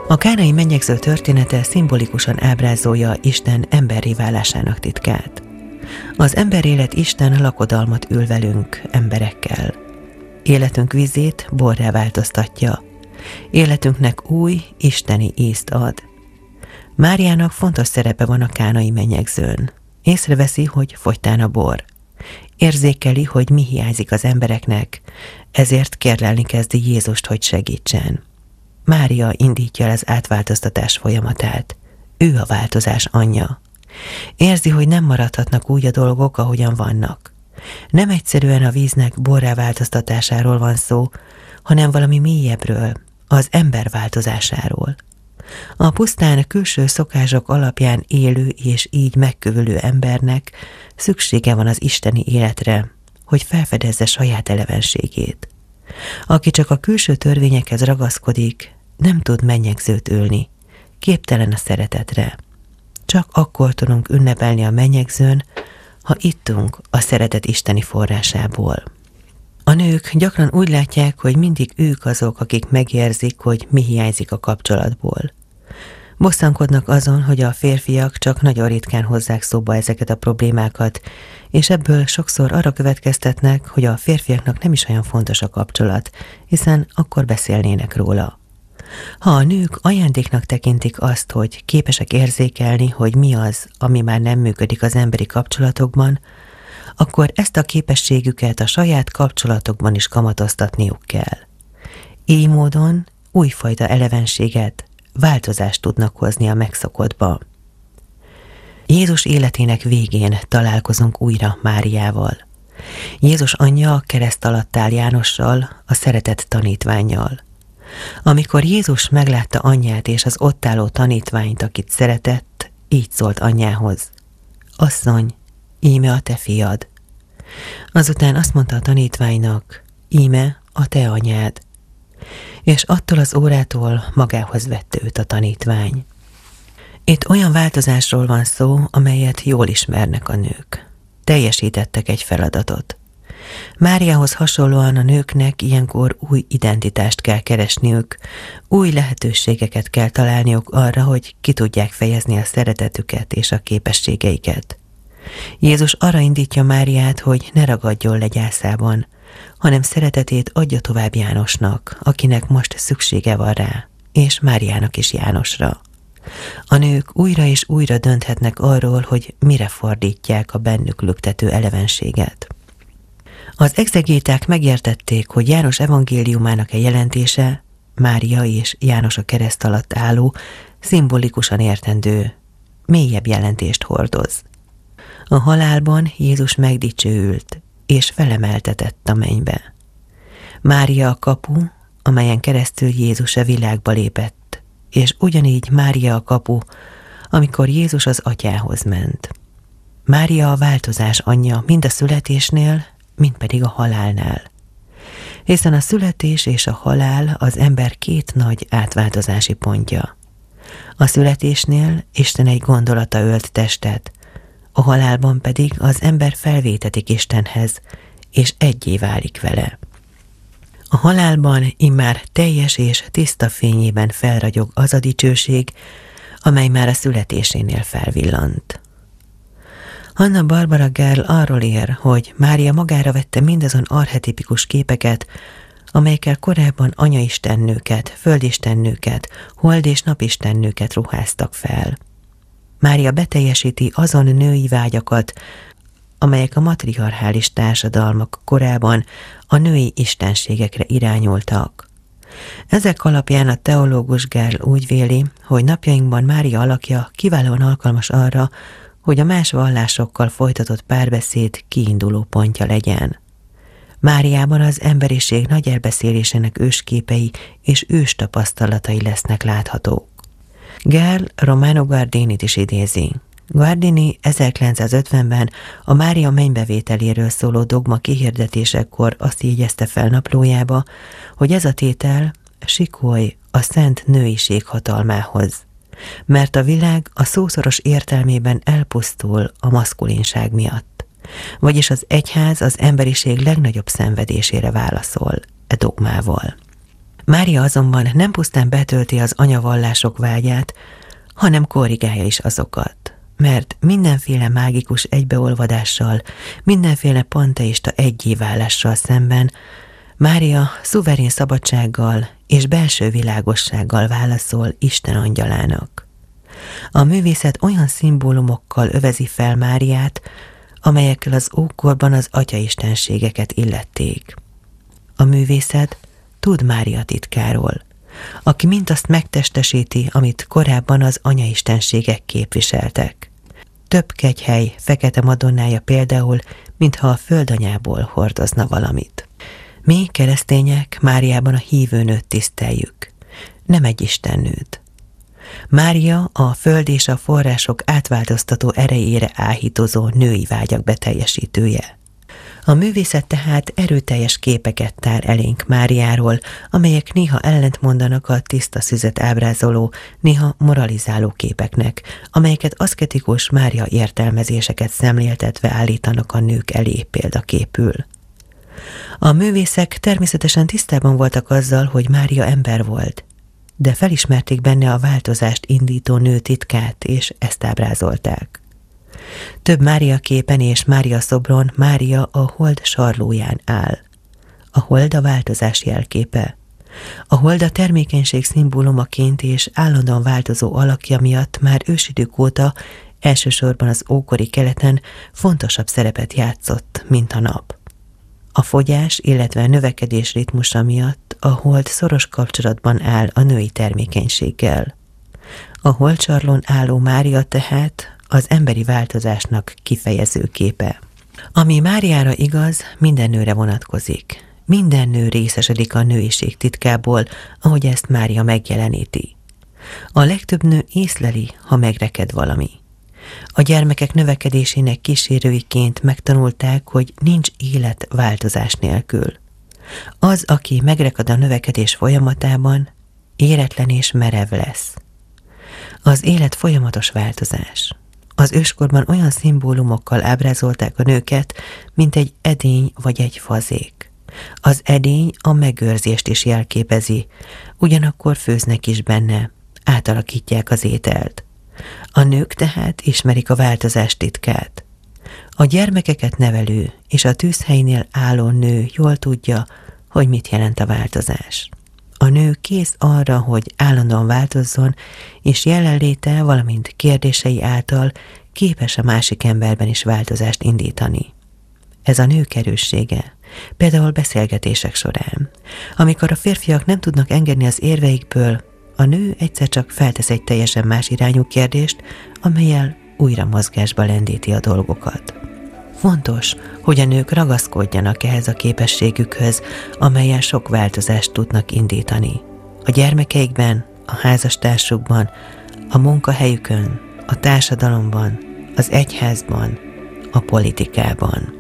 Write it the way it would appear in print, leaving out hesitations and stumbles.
A kánai mennyegző története szimbolikusan ábrázolja Isten emberré válásának titkát. Az emberélet Isten lakodalmat ül velünk, emberekkel. Életünk vízét borrá változtatja. Életünknek új, isteni ízt ad. Máriának fontos szerepe van a kánai mennyegzőn. Észreveszi, hogy fogytán a bor. Érzékeli, hogy mi hiányzik az embereknek, ezért kérlelni kezdi Jézust, hogy segítsen. Mária indítja el az átváltoztatás folyamatát. Ő a változás anyja. Érzi, hogy nem maradhatnak úgy a dolgok, ahogyan vannak. Nem egyszerűen a víznek borrá változtatásáról van szó, hanem valami mélyebbről, az ember változásáról. A pusztán külső szokások alapján élő és így megkövülő embernek szüksége van az isteni életre, hogy felfedezze saját elevenségét. Aki csak a külső törvényekhez ragaszkodik, nem tud mennyegzőt ülni, képtelen a szeretetre. Csak akkor tudunk ünnepelni a mennyegzőn, ha ittunk a szeretet isteni forrásából. A nők gyakran úgy látják, hogy mindig ők azok, akik megérzik, hogy mi hiányzik a kapcsolatból. Bosszankodnak azon, hogy a férfiak csak nagyon ritkán hozzák szóba ezeket a problémákat, és ebből sokszor arra következtetnek, hogy a férfiaknak nem is olyan fontos a kapcsolat, hiszen akkor beszélnének róla. Ha a nők ajándéknak tekintik azt, hogy képesek érzékelni, hogy mi az, ami már nem működik az emberi kapcsolatokban, akkor ezt a képességüket a saját kapcsolatokban is kamatoztatniuk kell. Így módon újfajta elevenséget, változást tudnak hozni a megszokottba. Jézus életének végén találkozunk újra Máriával. Jézus anyja a kereszt alatt áll Jánossal, a szeretett tanítvánnyal. Amikor Jézus meglátta anyját és az ott álló tanítványt, akit szeretett, így szólt anyjához: Asszony, íme a te fiad. Azután azt mondta a tanítványnak: íme a te anyád. És attól az órától magához vette őt a tanítvány. Itt olyan változásról van szó, amelyet jól ismernek a nők. Teljesítettek egy feladatot. Máriához hasonlóan a nőknek ilyenkor új identitást kell keresniük, új lehetőségeket kell találniuk arra, hogy ki tudják fejezni a szeretetüket és a képességeiket. Jézus arra indítja Máriát, hogy ne ragadjon le gyászában, hanem szeretetét adja tovább Jánosnak, akinek most szüksége van rá, és Máriának is Jánosra. A nők újra és újra dönthetnek arról, hogy mire fordítják a bennük lüktető elevenséget. Az egzegéták megértették, hogy János evangéliumának jelentése, Mária és János a kereszt alatt álló, szimbolikusan értendő, mélyebb jelentést hordoz. A halálban Jézus megdicsőült, és felemeltetett a mennybe. Mária a kapu, amelyen keresztül Jézus a világba lépett, és ugyanígy Mária a kapu, amikor Jézus az atyához ment. Mária a változás anyja mind a születésnél, mind pedig a halálnál. Hiszen a születés és a halál az ember két nagy átváltozási pontja. A születésnél Isten egy gondolata ölt testet, a halálban pedig az ember felvétetik Istenhez, és egyé válik vele. A halálban immár teljes és tiszta fényében felragyog az a dicsőség, amely már a születésénél felvillant. Hanna-Barbara Gerl arról ír, hogy Mária magára vette mindazon archetipikus képeket, amelyekkel korábban anyaistennőket, földistennőket, hold- és napistennőket ruháztak fel. Mária beteljesíti azon női vágyakat, amelyek a matriarchális társadalmak korában a női istenségekre irányultak. Ezek alapján a teológus Gerl úgy véli, hogy napjainkban Mária alakja kiválóan alkalmas arra, hogy a más vallásokkal folytatott párbeszéd kiinduló pontja legyen. Máriában az emberiség nagy elbeszélésének ősképei és őstapasztalatai lesznek láthatók. Gerl Romano Guardinit is idézi. Guardini 1950-ben a Mária mennybevételéről szóló dogma kihirdetésekor azt jegyezte fel naplójába, hogy ez a tétel sikolj a szent nőiség hatalmához, mert a világ a szószoros értelmében elpusztul a maszkulinság miatt, vagyis az egyház az emberiség legnagyobb szenvedésére válaszol e dogmával. Mária azonban nem pusztán betölti az anyavallások vágyát, hanem korrigálja is azokat, mert mindenféle mágikus egybeolvadással, mindenféle panteista egyéválással szemben Mária szuverén szabadsággal és belső világossággal válaszol Isten angyalának. A művészet olyan szimbólumokkal övezi fel Máriát, amelyekkel az ókorban az atyaistenségeket illették. A művészet tud Mária titkáról, aki mindazt megtestesíti, amit korábban az anyaistenségek képviseltek. Több kegyhely fekete madonnája például, mintha a földanyából hordozna valamit. Mi, keresztények, Máriában a hívőnőt tiszteljük, nem egy istennőt. Mária a föld és a források átváltoztató erejére áhítozó női vágyak beteljesítője. A művészet tehát erőteljes képeket tár elénk Máriáról, amelyek néha ellentmondanak a tiszta szüzet ábrázoló, néha moralizáló képeknek, amelyeket aszketikus Mária értelmezéseket szemléltetve állítanak a nők elé példaképül. A művészek természetesen tisztában voltak azzal, hogy Mária ember volt, de felismerték benne a változást indító nő titkát, és ezt ábrázolták. Több Mária képen és Mária szobron Mária a hold sarlóján áll. A hold a változás jelképe. A hold a termékenység szimbólumaként és állandóan változó alakja miatt már ősidők óta, elsősorban az ókori keleten fontosabb szerepet játszott, mint a nap. A fogyás, illetve a növekedés ritmusa miatt a hold szoros kapcsolatban áll a női termékenységgel. A holdcsarlón álló Mária tehát az emberi változásnak kifejező képe. Ami Máriára igaz, minden nőre vonatkozik. Minden nő részesedik a nőiség titkából, ahogy ezt Mária megjeleníti. A legtöbb nő észleli, ha megreked valami. A gyermekek növekedésének kísérőiként megtanulták, hogy nincs élet változás nélkül. Az, aki megrekad a növekedés folyamatában, éretlen és merev lesz. Az élet folyamatos változás. Az őskorban olyan szimbólumokkal ábrázolták a nőket, mint egy edény vagy egy fazék. Az edény a megőrzést is jelképezi, ugyanakkor főznek is benne, átalakítják az ételt. A nők tehát ismerik a változás titkát. A gyermekeket nevelő és a tűzhelynél álló nő jól tudja, hogy mit jelent a változás. A nő kész arra, hogy állandóan változzon, és jelenléte, valamint kérdései által képes a másik emberben is változást indítani. Ez a nők erőssége, például beszélgetések során. Amikor a férfiak nem tudnak engedni az érveikből, a nő egyszer csak feltesz egy teljesen más irányú kérdést, amellyel újra mozgásba lendíti a dolgokat. Fontos, hogy a nők ragaszkodjanak ehhez a képességükhöz, amellyel sok változást tudnak indítani. A gyermekeikben, a házastársukban, a munkahelyükön, a társadalomban, az egyházban, a politikában.